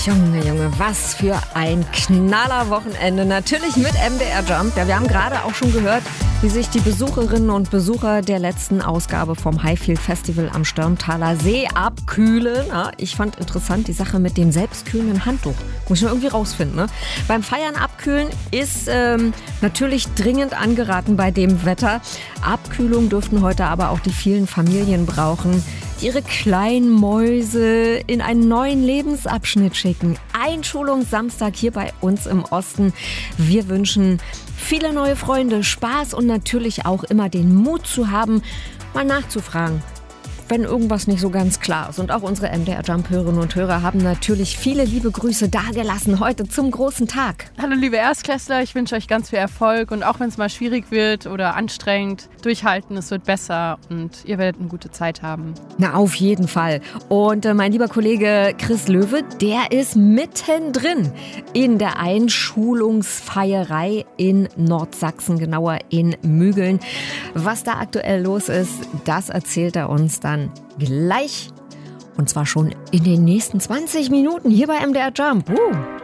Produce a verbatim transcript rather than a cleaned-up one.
Junge, Junge, was für ein Knallerwochenende. Natürlich mit M D R Jump. Ja, wir haben gerade auch schon gehört, wie sich die Besucherinnen und Besucher der letzten Ausgabe vom Highfield Festival am Stürmtaler See abkühlen. Ja, ich fand interessant die Sache mit dem selbstkühlenden Handtuch. Muss ich noch irgendwie rausfinden, ne? Beim Feiern abkühlen ist ähm, natürlich dringend angeraten bei dem Wetter. Abkühlung dürften heute aber auch die vielen Familien brauchen, die ihre kleinen Mäuse in einen neuen Lebensabschnitt schicken. Einschulungssamstag hier bei uns im Osten. Wir wünschen viele neue Freunde, Spaß und natürlich auch immer den Mut zu haben, mal nachzufragen, wenn irgendwas nicht so ganz klar ist. Und auch unsere M D R Jump-Hörerinnen und Hörer haben natürlich viele liebe Grüße dagelassen heute zum großen Tag. Hallo liebe Erstklässler, ich wünsche euch ganz viel Erfolg und auch wenn es mal schwierig wird oder anstrengend, durchhalten, es wird besser und ihr werdet eine gute Zeit haben. Na, auf jeden Fall. Und äh, mein lieber Kollege Chris Löwe, der ist mittendrin in der Einschulungsfeierei in Nordsachsen, genauer in Mügeln. Was da aktuell los ist, das erzählt er uns dann gleich. Und zwar schon in den nächsten zwanzig Minuten hier bei M D R Jump. Uh.